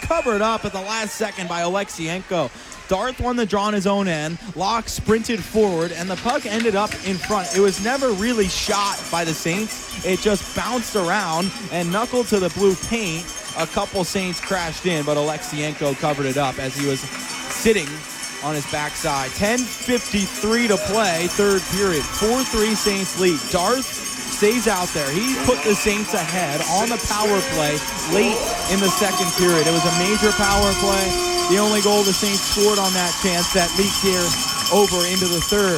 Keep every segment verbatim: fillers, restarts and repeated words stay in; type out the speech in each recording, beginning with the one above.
covered up at the last second by Oleksienko. Darth won the draw on his own end. Locke sprinted forward, and the puck ended up in front. It was never really shot by the Saints. It just bounced around and knuckled to the blue paint. A couple Saints crashed in, but Oleksienko covered it up as he was sitting on his backside. ten fifty-three to play, third period. four three Saints lead. Darth stays out there. He put the Saints ahead on the power play late in the second period. It was a major power play. The only goal the Saints scored on that chance that leaked here over into the third.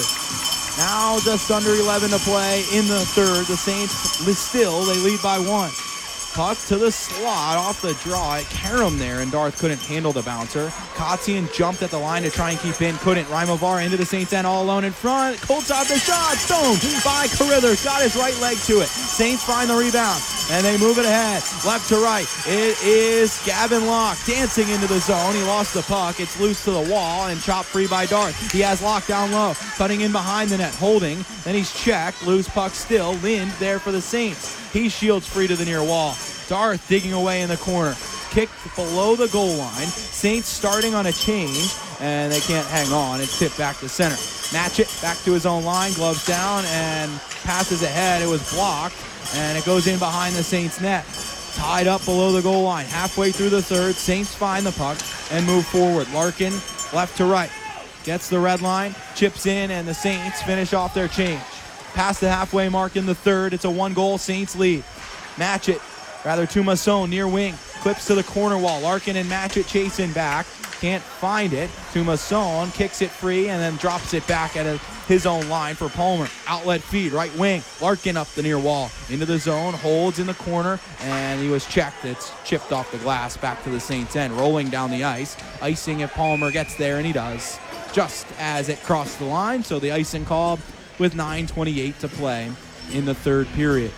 Now just under eleven to play in the third. The Saints still, they lead by one. Puck to the slot off the draw at Karam there, and Darth couldn't handle the bouncer. Kotsian jumped at the line to try and keep in, couldn't. Raimovar into the Saints end all alone in front. Koltsov the shot, stoned by Carithers, got his right leg to it. Saints find the rebound, and they move it ahead, left to right. It is Gavin Locke dancing into the zone. He lost the puck. It's loose to the wall and chopped free by Darth. He has Locke down low, cutting in behind the net, holding. Then he's checked, loose puck still. Lind there for the Saints. He shields free to the near wall. Darth digging away in the corner. Kicked below the goal line. Saints starting on a change, and they can't hang on. It's tipped back to center. Matchett back to his own line, gloves down, and passes ahead. It was blocked, and it goes in behind the Saints net. Tied up below the goal line. Halfway through the third, Saints find the puck and move forward. Larkin left to right. Gets the red line, chips in, and the Saints finish off their change. Past the halfway mark in the third, it's a one-goal Saints lead. Matchett, rather to Masson, near wing, clips to the corner wall. Larkin and Matchett chasing back, can't find it. To Masson, kicks it free, and then drops it back at a, his own line for Palmer. Outlet feed, right wing. Larkin up the near wall, into the zone, holds in the corner, and he was checked. It's chipped off the glass, back to the Saints end, rolling down the ice. Icing if Palmer gets there, and he does, just as it crossed the line. So the icing call with nine twenty-eight to play in the third period.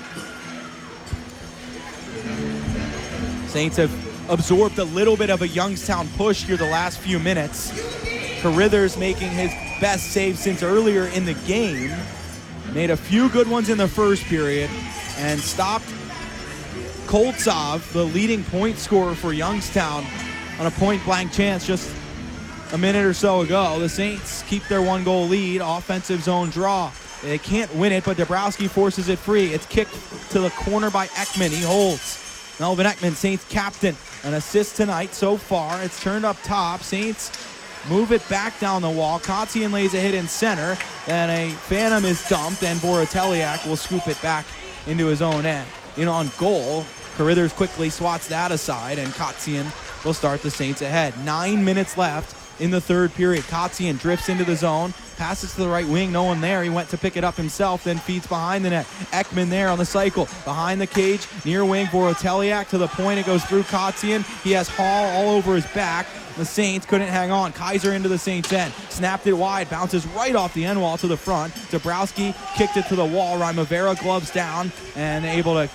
Saints have absorbed a little bit of a Youngstown push here the last few minutes. Carithers making his best save since earlier in the game. Made a few good ones in the first period and stopped Koltsov, the leading point scorer for Youngstown, on a point-blank chance just a minute or so ago. The Saints keep their one-goal lead, offensive zone draw. They can't win it, but Dabrowski forces it free. It's kicked to the corner by Ekman. He holds. Melvin Ekman, Saints captain, an assist tonight so far. It's turned up top. Saints move it back down the wall. Kotsian lays a hit in center, and a Phantom is dumped, and Boroteliak will scoop it back into his own end. In on goal, Carithers quickly swats that aside, and Kotsian will start the Saints ahead. Nine minutes left in the third period. Kotsian drifts into the zone, passes to the right wing, no one there. He went to pick it up himself, then feeds behind the net. Ekman there on the cycle, behind the cage, near wing, Boroteliak to the point. It goes through Kotsian. He has Hall all over his back. The Saints couldn't hang on. Kaiser into the Saints end, snapped it wide, bounces right off the end wall to the front. Dabrowski kicked it to the wall. Raimavera gloves down and able to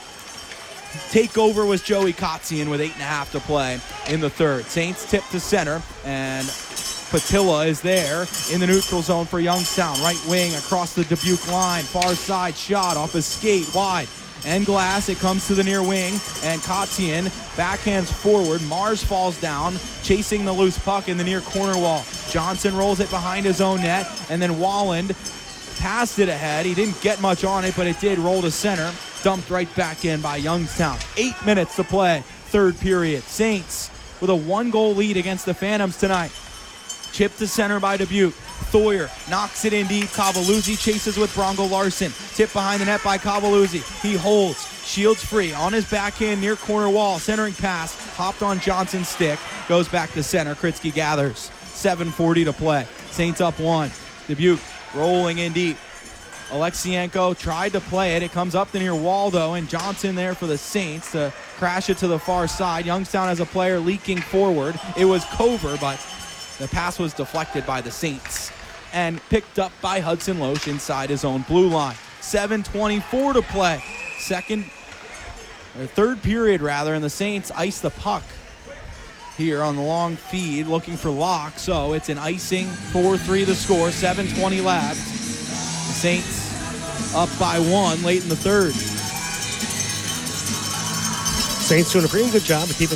take over was Joey Kotsian with eight and a half to play in the third. Saints tip to center, and Patilla is there in the neutral zone for Youngstown. Right wing across the Dubuque line. Far side shot off his skate wide. End glass, it comes to the near wing, and Kotsian backhands forward. Mars falls down, chasing the loose puck in the near corner wall. Johnson rolls it behind his own net, and then Walland passed it ahead. He didn't get much on it, but it did roll to center. Dumped right back in by Youngstown. Eight minutes to play, third period. Saints with a one-goal lead against the Phantoms tonight. Chip to center by Dubuque. Thoyer knocks it in deep. Cavalluzzi chases with Bronco Larson. Tip behind the net by Cavalluzzi. He holds. Shields free on his backhand near corner wall. Centering pass. Hopped on Johnson's stick. Goes back to center. Kritzky gathers. seven forty to play. Saints up one. Dubuque rolling in deep. Oleksienko tried to play it. It comes up the near wall, though, and Johnson there for the Saints to crash it to the far side. Youngstown has a player leaking forward. It was Cover, but the pass was deflected by the Saints and picked up by Hudson Loesch inside his own blue line. seven twenty-four to play. Second, or third period, rather, and the Saints ice the puck here on the long feed, looking for Locke. So it's an icing, four three the score, seven twenty left. The Saints up by one late in the third. Saints doing a pretty good job of keeping